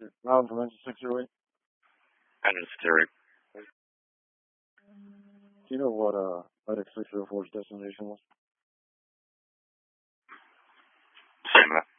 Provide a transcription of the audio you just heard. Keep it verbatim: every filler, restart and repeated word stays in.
Round from engine six zero eight. Engine six zero eight. Do you know what uh FedEx six zero four's destination was? Same that.